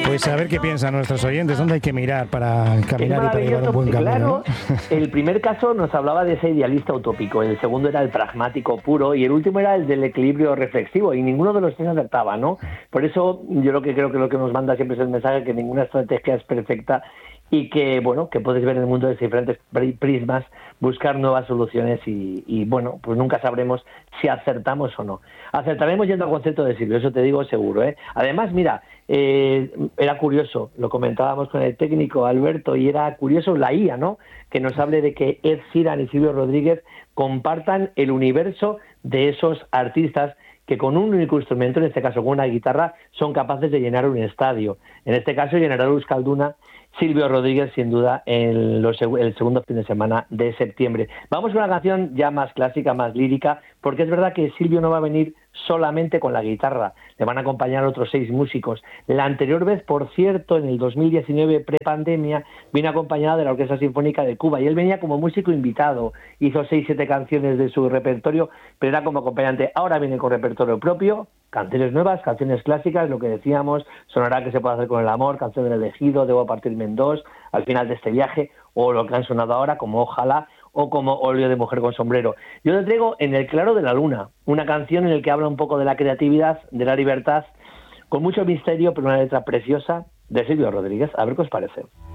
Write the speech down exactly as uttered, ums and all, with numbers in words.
Pues a ver qué piensan nuestros oyentes, dónde hay que mirar para caminar y para llevar un buen camino. Claro, ¿no? el primer caso nos hablaba de ese idealista utópico, el segundo era el pragmático puro y el último era el del equilibrio reflexivo y ninguno de los tres acertaba, ¿no? Por eso yo lo que creo que lo que nos manda siempre es el mensaje que ninguna estrategia es perfecta y que, bueno, que puedes ver en el mundo desde diferentes prismas, buscar nuevas soluciones y, y, bueno, pues nunca sabremos si acertamos o no. Acertaremos yendo al concepto de Silvio, eso te digo seguro, ¿eh? Además, mira, eh, era curioso, lo comentábamos con el técnico Alberto, y era curioso la I A, ¿no? Que nos hable de que Ed Sheeran y Silvio Rodríguez compartan el universo de esos artistas que con un único instrumento, en este caso con una guitarra, son capaces de llenar un estadio. En este caso llenará Euskalduna Silvio Rodríguez, sin duda, en los, el segundo fin de semana de septiembre. Vamos con una canción ya más clásica, más lírica, porque es verdad que Silvio no va a venir solamente con la guitarra, le van a acompañar otros seis músicos. La anterior vez, por cierto, en el dos mil diecinueve, prepandemia, vino acompañado de la Orquesta Sinfónica de Cuba, y él venía como músico invitado, hizo seis, siete canciones de su repertorio, pero era como acompañante. Ahora viene con repertorio propio, canciones nuevas, canciones clásicas, lo que decíamos, sonará que se puede hacer con el amor, canción del elegido, debo partirme en dos, al final de este viaje, o lo que han sonado ahora, como Ojalá, o como Óleo de mujer con sombrero. Yo te traigo En el claro de la luna, una canción en la que habla un poco de la creatividad, de la libertad, con mucho misterio, pero una letra preciosa, de Silvio Rodríguez. A ver qué os parece.